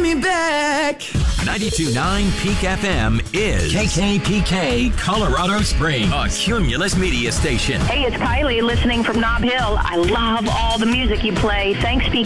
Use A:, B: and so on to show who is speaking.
A: me back.
B: 92.9 Peak FM is KKPK Colorado Springs, a Cumulus media station.
C: Hey, it's Kylie listening from Nob Hill. I love all the music you play. Thanks, Peak